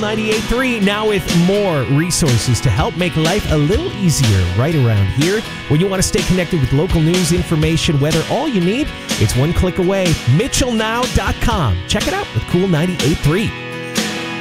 98.3, now with more resources to help make life a little easier right around here. When you want to stay connected with local news, information, weather, all you need, it's one click away. MitchellNow.com. Check it out with Cool 98.3.